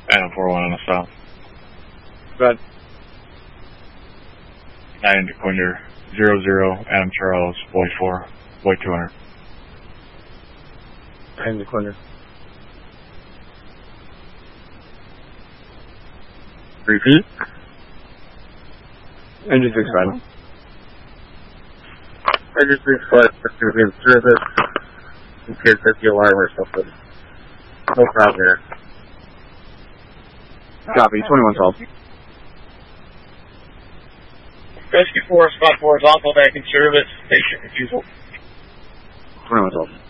Adam 41 on the south. Good. 9 to Quinder. 00, Adam Charles, Boy 4, Boy 200. 9 to Quinder. Repeat. Engine 6 5. Engine 6 5, it's going to be in service in case that's the alarm or something. No problem here. Copy, 2112. Rescue 4, Spot 4 is also back in service. Station refusal. 2112.